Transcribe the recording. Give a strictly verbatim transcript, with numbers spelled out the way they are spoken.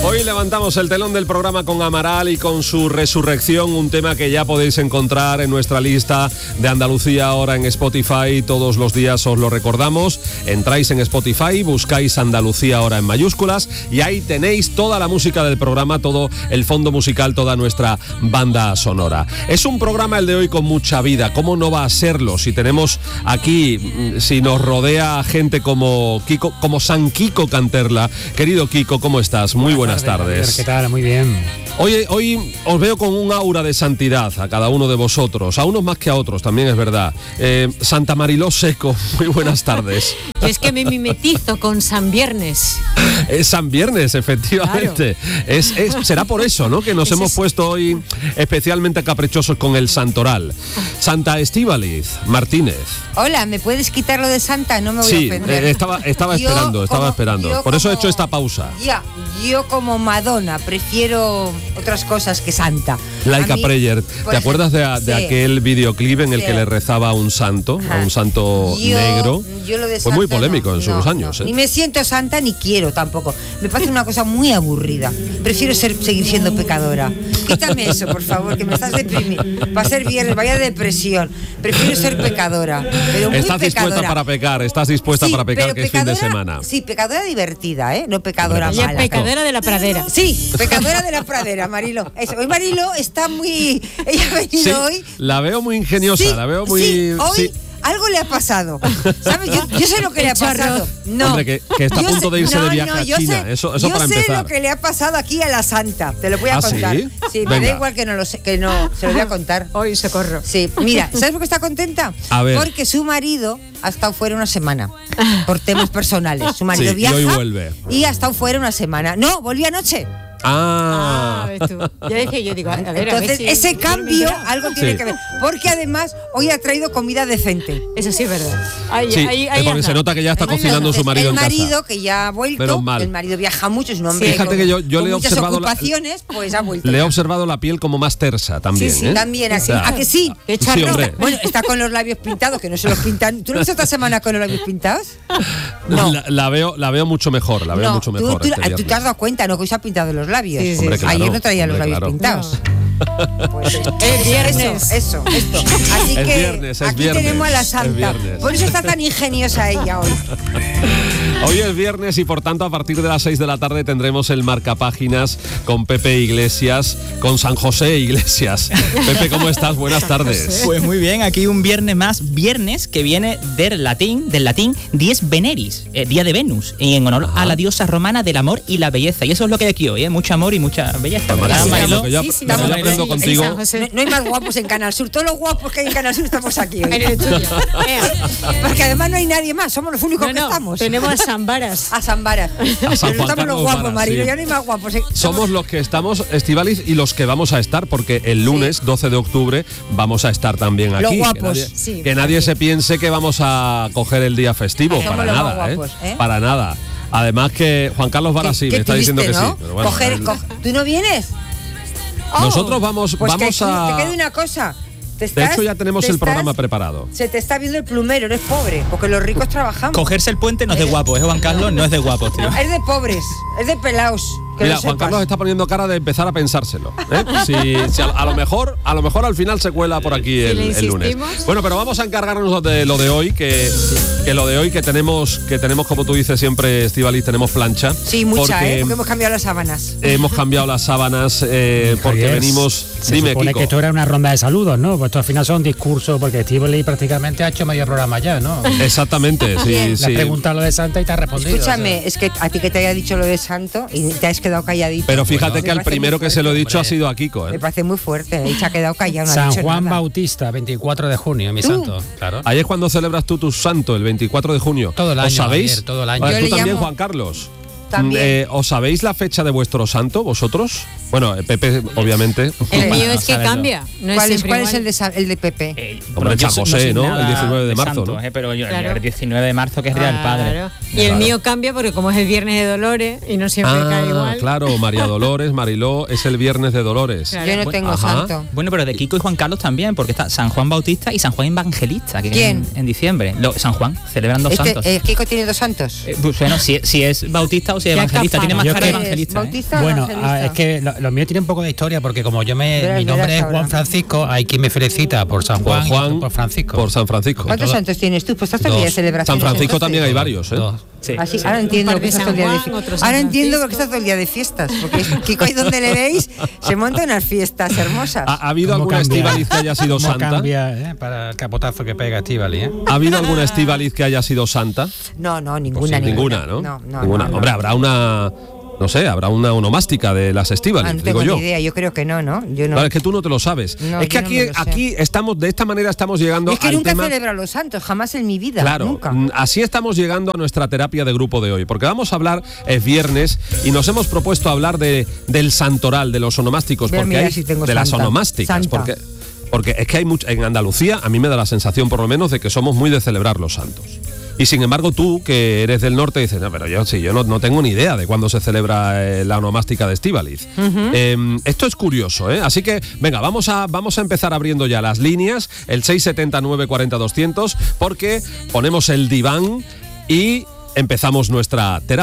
Hoy levantamos el telón del programa con Amaral y con su resurrección, un tema que ya podéis encontrar en nuestra lista de Andalucía ahora en Spotify. Todos los días os lo recordamos. Entráis en Spotify, buscáis Andalucía ahora en mayúsculas y ahí tenéis toda la música del programa, todo el fondo musical, toda nuestra banda sonora. Es un programa el de hoy con mucha vida. ¿Cómo no va a serlo? Si tenemos aquí, si nos rodea gente como Kiko, como San Kiko Canterla. Querido Kiko, ¿cómo estás? Muy buenas Buenas tardes. ¿Qué tal? Muy bien. Hoy, hoy os veo con un aura de santidad a cada uno de vosotros, a unos más que a otros, también es verdad. Eh, Santa Mariló Seco, muy buenas tardes. Es que me mimetizo con San Viernes. Es San Viernes, efectivamente. Claro. Es, es, será por eso, ¿no?, que nos es hemos eso. puesto hoy especialmente caprichosos con el santoral. Santa Estíbaliz Martínez. Hola, ¿me puedes quitar lo de Santa? No me voy sí, a ofender. Eh, estaba, estaba yo esperando, estaba como, esperando. Por como, eso he hecho esta pausa. Ya, yo como Madonna prefiero otras cosas que Santa. Laika Preyer, ¿te pues, acuerdas de, sí. de aquel videoclip en el sí. que le rezaba a un santo, Ajá. a un santo yo, negro? Yo lo de Fue muy polémico no, en sus no, años. No. ¿eh? Ni me siento santa ni quiero tampoco. Me parece una cosa muy aburrida. Prefiero ser, seguir siendo pecadora. Quítame eso, por favor, que me estás deprimiendo. Va a ser viernes, vaya depresión. Prefiero ser pecadora. Pero muy estás pecadora. dispuesta para pecar, estás dispuesta sí, para pecar, que pecadora, es fin de semana. Sí, pecadora divertida, ¿eh? No pecadora Ella mala. pecadora de la pradera. Sí, pecadora de la pradera, Marilo. Eso. Hoy Marilo está muy... Ella ha venido sí, hoy... La veo muy ingeniosa, sí, la veo muy... Sí, hoy... Sí. Algo le ha pasado, ¿sabes? Yo, yo sé lo que le ha pasado. No, Hombre, que, que está a punto sé, de irse no, de viaje no, a China. Sé, eso eso yo para sé empezar. lo que le ha pasado aquí a la Santa. Te lo voy a ¿Ah, contar. sí? Sí, me Venga. da igual que no lo sé, que no se lo voy a contar. Hoy socorro. Sí, mira, ¿sabes por qué está contenta? A ver. Porque su marido ha estado fuera una semana por temas personales. Su marido sí, viaja y hoy vuelve. y ha estado fuera una semana. No, volvió anoche. Ah, ah ves tú. Ya dije, yo digo, a ver, Entonces, a ver si ese cambio algo tiene sí. que ver. Porque además hoy ha traído comida decente. Eso sí es verdad. Ahí, sí, ahí, ahí porque anda. se nota que ya está Entonces, cocinando su marido el en casa. El marido que ya ha vuelto, mal. el marido viaja mucho, es un hombre Fíjate con, que yo, yo con le he muchas observado ocupaciones, la, pues ha vuelto. Le he ya. observado la piel como más tersa también. Sí, sí, ¿eh? también así. O sea, ¿A que sí? Qué sí, charro. hombre. Bueno, está con los labios pintados, que no se los pintan. ¿Tú no has estado esta semana con los labios pintados? No. La, la veo, la veo mucho mejor, la veo no, mucho tú, mejor. tú, este tú te has dado cuenta, ¿no? Que hoy se ha pintado los labios. Sí, sí, hombre, claro, Ayer no traía los hombre, labios claro. pintados. No. Pues, Es viernes. Eso, eso, esto. Así Es que viernes, es aquí viernes, tenemos a la es Santa. viernes. Por eso está tan ingeniosa ella hoy. Hoy es viernes y por tanto a partir de las seis de la tarde tendremos el marcapáginas con Pepe Iglesias, con San José Iglesias. Pepe, ¿cómo estás? Buenas tardes. Pues muy bien, aquí un viernes más, viernes que viene del latín, del latín dies Veneris, eh, día de Venus, en honor Ajá. a la diosa romana del amor y la belleza. Y eso es lo que hay aquí hoy, ¿eh? Mucho amor y mucha belleza. Pues ¿Verdad, sí, Mariló? lo que yo, Sí, sí, lo que yo sí, aprendo sí, contigo. sí, No, no hay más guapos en Canal Sur. Todos los guapos que hay en Canal Sur estamos aquí hoy. En el tuyo. Porque además no hay nadie más, somos los únicos No, que no, estamos. tenemos a San Varas. A San Varas. A San Juan Estamos Carlos los guapos, Varas, Marilo, sí. ya no hay más guapos. ¿eh? Somos los que estamos, Estíbaliz, y los que vamos a estar, porque el lunes, sí. doce de octubre, vamos a estar también aquí. Los guapos. Que nadie, Sí, que nadie se piense que vamos a coger el día festivo, Somos para los nada, más guapos, ¿eh? ¿eh? Para nada. Además que Juan Carlos Varas sí, me está triste, diciendo que ¿no? sí. Pero bueno, Coger, el- co- ¿Tú no vienes? Nosotros vamos, Pues vamos que, a... te quede una cosa. Te De estás- hecho, ya tenemos te el estás- programa preparado. Se te está viendo el plumero, eres pobre, porque los ricos trabajamos. Cogerse el puente no es de guapo, ¿eh, Juan Carlos? No es de guapo, tío. Es de pobres, es de pelaos. Que Mira, lo Juan sepas. Carlos está poniendo cara de empezar a pensárselo. ¿eh? Si, si a, a lo mejor, a lo mejor al final se cuela por aquí el, le el lunes. insistimos. Bueno, pero vamos a encargarnos de lo de hoy, que, que lo de hoy que tenemos, que tenemos, como tú dices siempre, Estíbaliz, tenemos plancha. Sí, mucha, porque ¿eh? Porque hemos cambiado las sábanas. hemos cambiado las sábanas eh, porque Javier, venimos. Se Dime, supone Kiko. que esto era una ronda de saludos, ¿no? Pues esto al final son discursos, porque Estíbaliz prácticamente ha hecho medio programa ya, ¿no? Exactamente, sí, Bien. Le sí. has preguntado lo de Santa y te ha respondido. Escúchame, o sea. es que a ti que te haya dicho lo de santo y te has quedado calladito. Pero fíjate Me que al parece primero muy que se lo he fuerte. dicho ha sido a Kiko. Me ¿eh? parece muy fuerte, y se ha quedado callado, no ha San dicho Juan nada. Bautista, veinticuatro de junio, mi ¿Tú? santo. Claro. Ahí es cuando celebras tú tu santo, el veinticuatro de junio. Todo el año, ¿Os sabéis? Javier, todo el año. Vale, Yo tú le también, llamo- Juan Carlos. También. Eh, ¿Os sabéis la fecha de vuestro santo, vosotros? Bueno, eh, Pepe, obviamente. El mío Para es que saberlo. cambia. No ¿Cuál, es, es, ¿cuál es igual. el de, Sa- el de Pepe? Eh, Hombre, yo San so- José, soy ¿no? nada El diecinueve de marzo, santos, ¿no? eh, pero yo, Claro. el diecinueve de marzo que es Real Padre. Claro. Y el Claro. mío cambia porque como es el viernes de Dolores y no siempre cae Ah, igual. claro, María Dolores, Mariló, es el viernes de Dolores. Claro. Yo no Bueno, tengo ajá. santo. Bueno, pero de Kiko y Juan Carlos también, porque está San Juan Bautista y San Juan Evangelista, que ¿Quién? En, en diciembre. Lo- San Juan, celebran dos Este, santos. eh, Kiko tiene dos santos. Eh, pues bueno, si, si es bautista o Sí, evangelista, tiene más Yo cara de que- evangelista. ¿eh? ¿Bautista o Bueno, evangelista? ah, es que lo, lo mío tiene un poco de historia porque como yo me, Verás, mi nombre verás es Juan ahora. Francisco, hay quien me felicita por San Por Juan, y Juan, otro por Francisco. por San Francisco. ¿Cuántos todo- santos tienes tú? Pues estás todo el día de Dos. celebración. San Francisco también hay varios, ¿eh? Dos. Sí. Así, ahora entiendo Un par que de estás todo el San día de Juan, fiestas. otro San Ahora entiendo por qué Francisco. estás todo el día de fiestas. Porque Kiko, ahí donde le veis, se monta unas fiestas hermosas. ¿Ha, ha habido ¿Cómo alguna cambia? Estíbaliz que haya sido ¿Cómo santa? cambia, eh, para el capotazo que pega Estíbaliz, ¿eh? ¿Ha habido alguna Estíbaliz que haya sido santa? No, no, Pues ninguna, sí, ninguna, ¿no? No, no, ninguna. no, no. Hombre, habrá una, no sé, habrá una onomástica de las Ah, Estíbaliz, no tengo digo yo. ni idea, yo creo que no, ¿no? Yo no. Claro, es que tú no te lo sabes. No, es que yo no aquí, me lo sé. aquí estamos, de esta manera estamos llegando Y es que al nunca tema. he celebrado los santos, jamás en mi vida. Claro, Nunca. mm, así estamos llegando a nuestra terapia de grupo de hoy, porque vamos a hablar, es viernes, y nos hemos propuesto hablar de, del santoral, de los onomásticos, Voy a porque mirar hay si tengo de las santa. onomásticas, Santa. porque porque es que hay mucha, en Andalucía a mí me da la sensación por lo menos de que somos muy de celebrar los santos. Y sin embargo tú, que eres del norte, dices, no, pero yo sí, yo no, no tengo ni idea de cuándo se celebra eh, la onomástica de Estíbaliz. Eh, esto es curioso, ¿eh? Así que, venga, vamos a, vamos a empezar abriendo ya las líneas, el seis siete nueve cuatro cero doscientos, porque ponemos el diván y empezamos nuestra terapia.